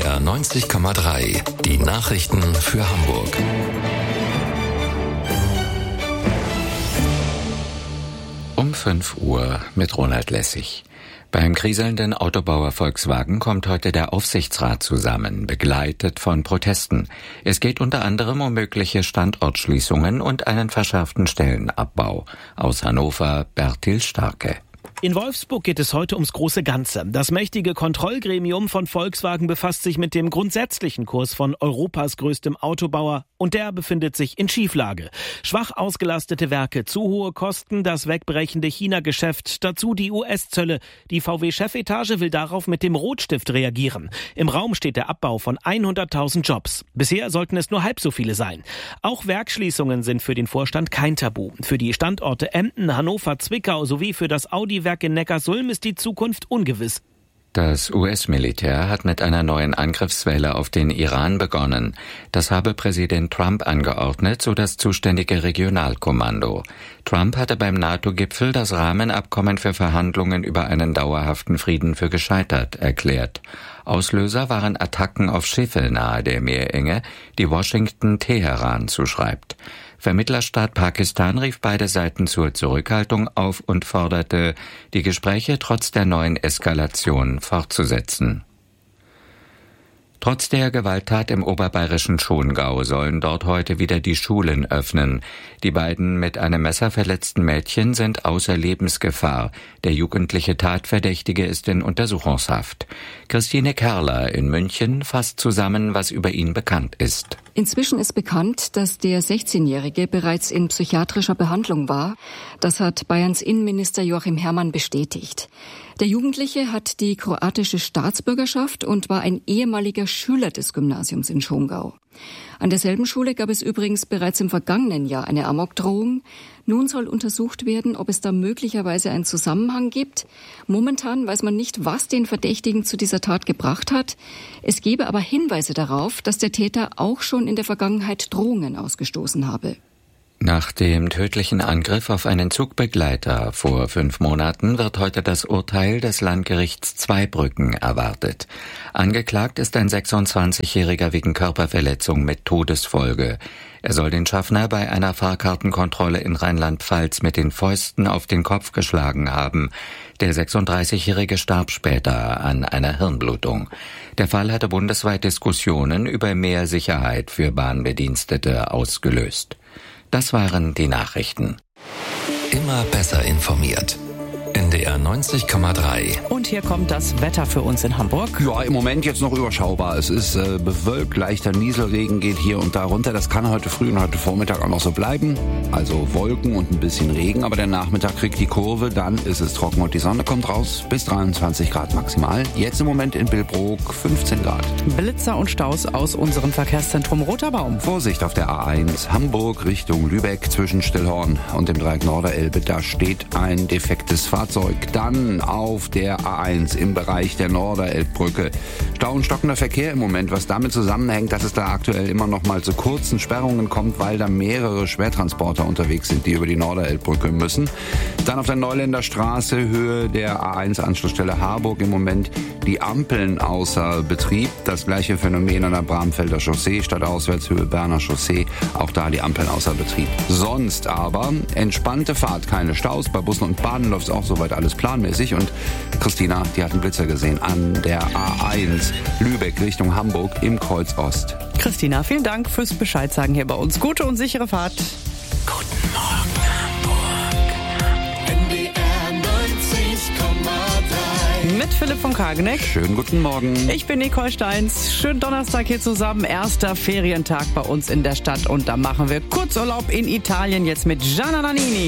NDR 90,3. Die Nachrichten für Hamburg. Um 5 Uhr mit Ronald Lessig. Beim kriselnden Autobauer Volkswagen kommt heute der Aufsichtsrat zusammen, begleitet von Protesten. Es geht unter anderem um mögliche Standortschließungen und einen verschärften Stellenabbau. Aus Hannover Bertil Starke. In Wolfsburg geht es heute ums große Ganze. Das mächtige Kontrollgremium von Volkswagen befasst sich mit dem grundsätzlichen Kurs von Europas größtem Autobauer und der befindet sich in Schieflage. Schwach ausgelastete Werke, zu hohe Kosten, das wegbrechende China-Geschäft, dazu die US-Zölle. Die VW-Chefetage will darauf mit dem Rotstift reagieren. Im Raum steht der Abbau von 100.000 Jobs. Bisher sollten es nur halb so viele sein. Auch Werksschließungen sind für den Vorstand kein Tabu. Für die Standorte Emden, Hannover, Zwickau sowie für das Audi-Werk in Neckarsulm ist die Zukunft ungewiss. Das US-Militär hat mit einer neuen Angriffswelle auf den Iran begonnen. Das habe Präsident Trump angeordnet, so das zuständige Regionalkommando. Trump hatte beim NATO-Gipfel das Rahmenabkommen für Verhandlungen über einen dauerhaften Frieden für gescheitert erklärt. Auslöser waren Attacken auf Schiffe nahe der Meerenge, die Washington Teheran zuschreibt. Vermittlerstaat Pakistan rief beide Seiten zur Zurückhaltung auf und forderte, die Gespräche trotz der neuen Eskalation fortzusetzen. Trotz der Gewalttat im oberbayerischen Schongau sollen dort heute wieder die Schulen öffnen. Die beiden mit einem Messer verletzten Mädchen sind außer Lebensgefahr. Der jugendliche Tatverdächtige ist in Untersuchungshaft. Christine Kerler in München fasst zusammen, was über ihn bekannt ist. Inzwischen ist bekannt, dass der 16-Jährige bereits in psychiatrischer Behandlung war. Das hat Bayerns Innenminister Joachim Herrmann bestätigt. Der Jugendliche hat die kroatische Staatsbürgerschaft und war ein ehemaliger Schüler des Gymnasiums in Schongau. An derselben Schule gab es übrigens bereits im vergangenen Jahr eine Amokdrohung. Nun soll untersucht werden, ob es da möglicherweise einen Zusammenhang gibt. Momentan weiß man nicht, was den Verdächtigen zu dieser Tat gebracht hat. Es gebe aber Hinweise darauf, dass der Täter auch schon in der Vergangenheit Drohungen ausgestoßen habe. Nach dem tödlichen Angriff auf einen Zugbegleiter vor 5 Monaten wird heute das Urteil des Landgerichts Zweibrücken erwartet. Angeklagt ist ein 26-Jähriger wegen Körperverletzung mit Todesfolge. Er soll den Schaffner bei einer Fahrkartenkontrolle in Rheinland-Pfalz mit den Fäusten auf den Kopf geschlagen haben. Der 36-Jährige starb später an einer Hirnblutung. Der Fall hatte bundesweit Diskussionen über mehr Sicherheit für Bahnbedienstete ausgelöst. Das waren die Nachrichten. Immer besser informiert. NDR 90,3. Und hier kommt das Wetter für uns in Hamburg. Ja, im Moment jetzt noch überschaubar. Es ist bewölkt, leichter Nieselregen geht hier und da runter. Das kann heute früh und heute Vormittag auch noch so bleiben. Also Wolken und ein bisschen Regen, aber der Nachmittag kriegt die Kurve. Dann ist es trocken und die Sonne kommt raus. Bis 23 Grad maximal. Jetzt im Moment in Billbrook 15 Grad. Blitzer und Staus aus unserem Verkehrszentrum Roter Baum. Vorsicht auf der A1 Hamburg Richtung Lübeck zwischen Stillhorn und dem Dreieck Norderelbe. Da steht ein defektes Fahrzeug. Dann auf der A1 im Bereich der Norderelbbrücke. Stau und stockender Verkehr im Moment, was damit zusammenhängt, dass es da aktuell immer noch mal zu kurzen Sperrungen kommt, weil da mehrere Schwertransporter unterwegs sind, die über die Norderelbbrücke müssen. Dann auf der Neuländer Straße, Höhe der A1-Anschlussstelle Harburg im Moment die Ampeln außer Betrieb. Das gleiche Phänomen an der Bramfelder Chaussee, Stadtauswärtshöhe Berner Chaussee, auch da die Ampeln außer Betrieb. Sonst aber entspannte Fahrt, keine Staus. Bei Bussen und Bahnen läuft es auch soweit alles planmäßig. Und Christina, die hat einen Blitzer gesehen an der A1 Lübeck Richtung Hamburg im Kreuz Ost. Christina, vielen Dank fürs Bescheid sagen hier bei uns. Gute und sichere Fahrt. Guten Morgen, Hamburg. NDR 90,3. Mit Philipp von Kageneck. Schönen guten Morgen. Ich bin Nicole Steins. Schönen Donnerstag hier zusammen. Erster Ferientag bei uns in der Stadt. Und da machen wir Kurzurlaub in Italien jetzt mit Gianna Nannini.